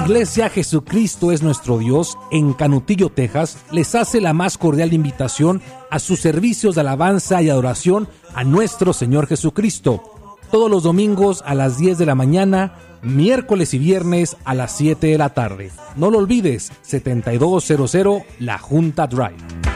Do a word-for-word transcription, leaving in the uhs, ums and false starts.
Iglesia Jesucristo es nuestro Dios en Canutillo, Texas, les hace la más cordial invitación a sus servicios de alabanza y adoración a nuestro Señor Jesucristo. Todos los domingos a las diez de la mañana, miércoles y viernes a las siete de la tarde. No lo olvides, setenta y dos cero cero La Junta Drive.